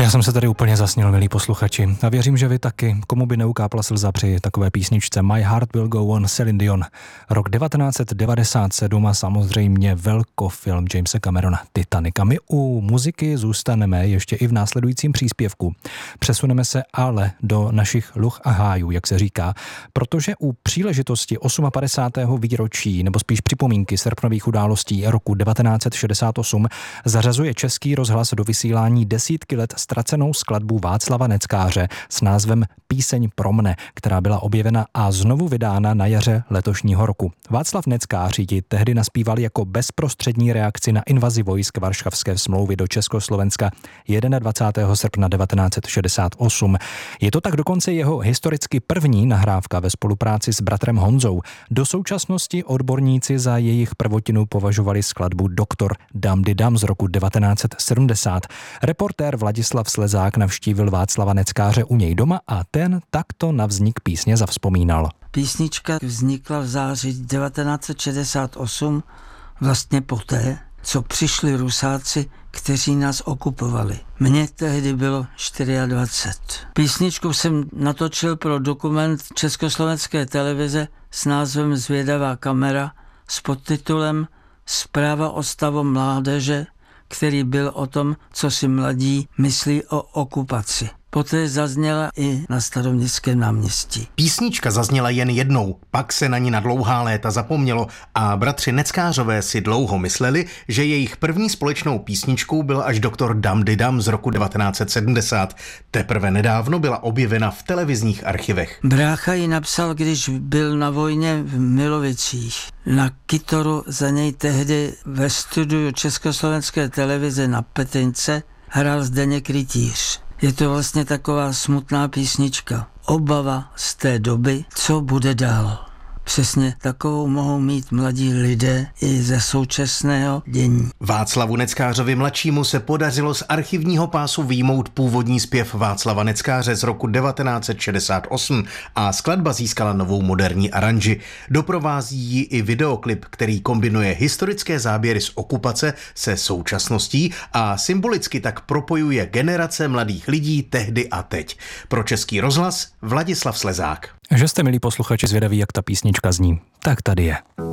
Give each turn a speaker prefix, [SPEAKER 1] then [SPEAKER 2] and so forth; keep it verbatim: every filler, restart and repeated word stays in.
[SPEAKER 1] Já jsem se tady úplně zasnil, milí posluchači. A věřím, že vy taky. Komu by neukápla slza při takové písničce My Heart Will Go On, Celine Dion. Rok devatenáct set devadesát sedm a samozřejmě velkofilm Jamese Camerona Titanic. A my u muziky zůstaneme ještě i v následujícím příspěvku. Přesuneme se ale do našich luh a hájů, jak se říká, protože u příležitosti padesátého osmého výročí, nebo spíš připomínky srpnových událostí roku devatenáct set šedesát osm, zařazuje Český rozhlas do vysílání desítky let ztracenou skladbu Václava Neckáře s názvem Píseň pro mne, která byla objevena a znovu vydána na jaře letošního roku. Václav Neckář ji tehdy naspíval jako bezprostřední reakci na invazi vojsk Varšavské smlouvy do Československa dvacátého prvního srpna devatenáct set šedesát osm. Je to tak dokonce jeho historicky první nahrávka ve spolupráci s bratrem Honzou. Do současnosti odborníci za jejich prvotinu považovali skladbu Doktor Damdy Dam z roku devatenáct set sedmdesát. Reportér Vladislav Slezák navštívil Václava Neckáře u něj doma a ten takto na vznik písně zavzpomínal.
[SPEAKER 2] Písnička vznikla v září devatenáct set šedesát osm, vlastně poté, co přišli Rusáci, kteří nás okupovali. Mně tehdy bylo dvacet čtyři. Písničku jsem natočil pro dokument Československé televize s názvem Zvědavá kamera s podtitulem Zpráva o stavu mládeže, který byl o tom, co si mladí myslí o okupaci. Poté zazněla i na Staroměstském náměstí.
[SPEAKER 3] Písnička zazněla jen jednou, pak se na ní na dlouhá léta zapomnělo a bratři Neckářové si dlouho mysleli, že jejich první společnou písničkou byl až Doktor Damdy Dam z roku devatenáct set sedmdesát. Teprve nedávno byla objevena v televizních archivech.
[SPEAKER 2] Brácha ji napsal, když byl na vojně v Milovicích. Na kytaru za něj tehdy ve studiu Československé televize na Petince hrál Zdeněk Rytíř. Je to vlastně taková smutná písnička. Obava z té doby, co bude dál. Přesně takovou mohou mít mladí lidé i ze současného dění.
[SPEAKER 3] Václavu Neckářovi mladšímu se podařilo z archivního pásu vyjmout původní zpěv Václava Neckáře z roku devatenáct set šedesát osm a skladba získala novou moderní aranži. Doprovází ji i videoklip, který kombinuje historické záběry z okupace se současností a symbolicky tak propojuje generace mladých lidí tehdy a teď. Pro Český rozhlas Vladislav Slezák.
[SPEAKER 1] Že jste, milí posluchači, zvědaví, jak ta písnička zní, tak tady je.